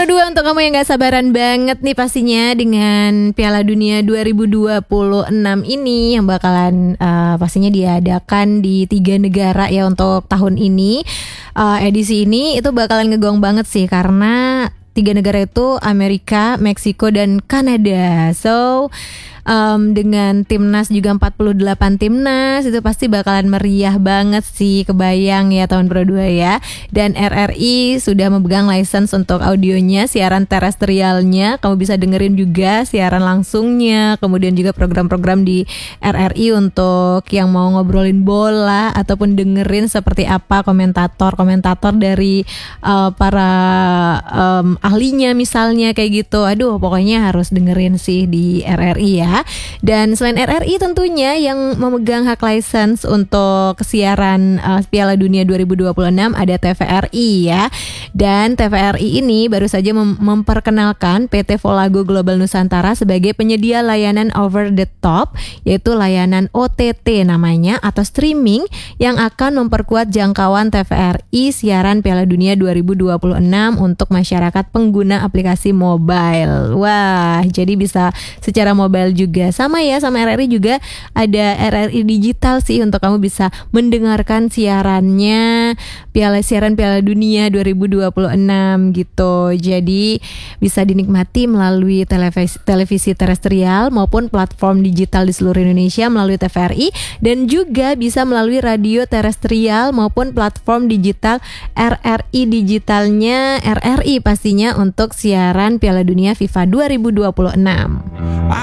Pro 2 untuk kamu yang gak sabaran banget nih pastinya dengan Piala Dunia 2026 ini yang bakalan pastinya diadakan di 3 negara ya untuk tahun ini. Edisi ini itu bakalan ngegong banget sih karena 3 negara itu Amerika, Meksiko, dan Kanada. So dengan timnas juga 48 timnas itu pasti bakalan meriah banget sih, kebayang ya tahun Pro 2 ya. Dan RRI sudah memegang license untuk audionya, siaran terestrialnya, kamu bisa dengerin juga siaran langsungnya, kemudian juga program-program di RRI untuk yang mau ngobrolin bola ataupun dengerin seperti apa komentator dari para ahlinya misalnya kayak gitu. Aduh, pokoknya harus dengerin sih di RRI ya. Dan selain RRI tentunya yang memegang hak license untuk siaran Piala Dunia 2026 ada TVRI ya. Dan TVRI ini baru saja memperkenalkan PT Volago Global Nusantara sebagai penyedia layanan over the top, yaitu layanan OTT namanya atau streaming yang akan memperkuat jangkauan TVRI siaran Piala Dunia 2026 untuk masyarakat pengguna aplikasi mobile. Wah, jadi bisa secara mobile juga. Sama RRI juga ada RRI digital sih untuk kamu bisa mendengarkan siaran Piala Dunia 2026 gitu. Jadi bisa dinikmati melalui televisi terestrial maupun platform digital di seluruh Indonesia melalui TVRI, dan juga bisa melalui radio terestrial maupun platform digital RRI digitalnya RRI pastinya untuk siaran Piala Dunia FIFA 2026.